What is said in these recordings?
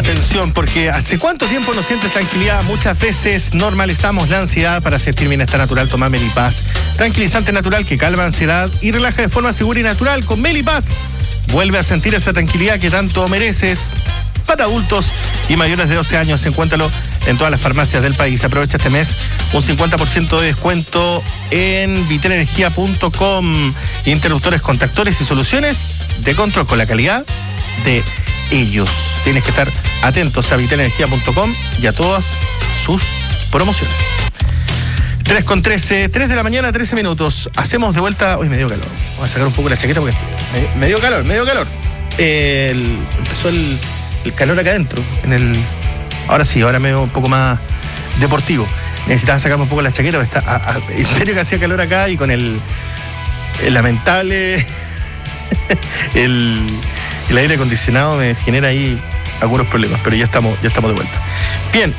Atención, porque ¿hace cuánto tiempo no sientes tranquilidad? Muchas veces normalizamos la ansiedad. Para sentir bienestar natural, toma Melipaz. Tranquilizante natural que calma ansiedad y relaja de forma segura y natural. Con Melipaz vuelve a sentir esa tranquilidad que tanto mereces. Para adultos y mayores de 12 años, encuéntralo en todas las farmacias del país. Aprovecha este mes un 50% de descuento en vitalenergia.com. Interruptores, contactores y soluciones de control con la calidad de ellos. Tienes que estar atentos a vitalenergia.com y a todas sus promociones. 3:13, 3 de la mañana, 13 minutos. Hacemos de vuelta. Uy, me dio calor. Voy a sacar un poco la chaqueta porque me dio calor. Empezó el calor acá adentro. Ahora sí, ahora me veo un poco más deportivo. Necesitaba sacarme un poco la chaqueta porque en serio que hacía calor acá y con el lamentable el aire acondicionado me genera ahí algunos problemas, pero ya estamos de vuelta. Bien,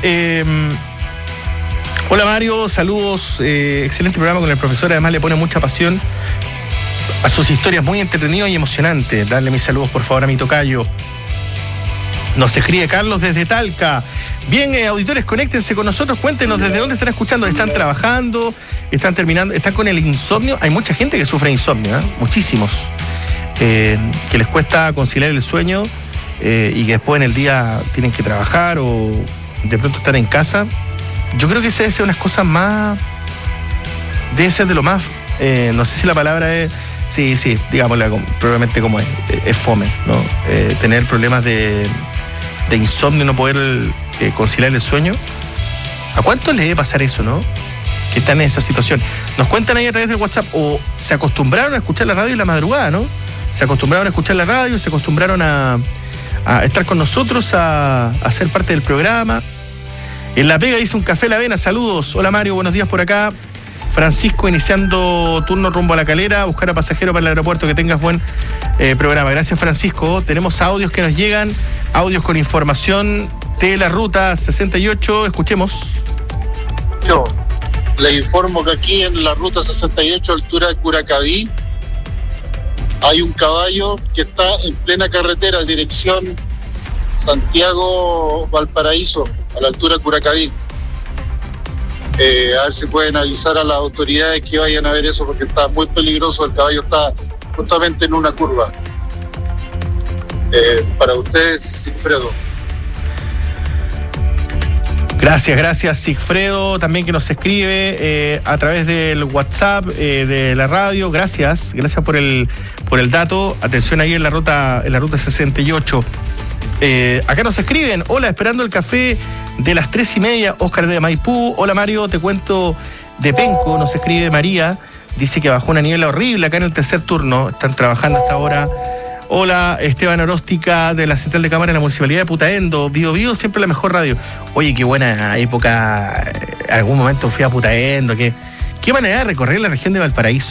hola Mario, saludos, excelente programa con el profesor, además le pone mucha pasión a sus historias, muy entretenido y emocionante. Darle mis saludos por favor a mi tocayo. Nos escribe Carlos desde Talca. Bien, auditores, conéctense con nosotros, cuéntenos desde dónde están escuchando. ¿Están trabajando? ¿Están terminando? ¿Están con el insomnio? Hay mucha gente que sufre insomnio, muchísimos. Que les cuesta conciliar el sueño y que después en el día tienen que trabajar o de pronto estar en casa. Yo creo que esa debe ser unas cosas más... Debe ser de lo más... no sé si la palabra es... Sí, digámosla probablemente como es fome, ¿no? Tener problemas de insomnio, no poder conciliar el sueño. ¿A cuántos le debe pasar eso, no? Que están en esa situación. Nos cuentan ahí a través del WhatsApp, o se acostumbraron a escuchar la radio en la madrugada, ¿no? Se acostumbraron a escuchar la radio, se acostumbraron a estar con nosotros, a ser parte del programa. En La Pega hizo un café a la avena, saludos. Hola Mario, buenos días por acá. Francisco, iniciando turno rumbo a La Calera, buscar a pasajero para el aeropuerto, que tengas buen programa. Gracias Francisco. Tenemos audios que nos llegan, audios con información de la ruta 68, escuchemos. Yo le informo que aquí en la ruta 68, altura de Curacaví, hay un caballo que está en plena carretera, dirección Santiago-Valparaíso, a la altura de Curacaví. A ver si pueden avisar a las autoridades que vayan a ver eso, porque está muy peligroso. El caballo está justamente en una curva. Para ustedes, Sigfredo. Gracias Sigfredo, también que nos escribe a través del WhatsApp de la radio. Gracias por el dato. Atención ahí en la ruta 68. Acá nos escriben, hola, esperando el café de las 3:30, Óscar de Maipú. Hola Mario, te cuento de Penco, nos escribe María, dice que bajó una niebla horrible acá en el tercer turno, están trabajando hasta ahora. Hola, Esteban Oróstica de la Central de Cámara en la Municipalidad de Putaendo. Bio, siempre la mejor radio. Oye, qué buena época, algún momento fui a Putaendo, qué manera de recorrer la región de Valparaíso.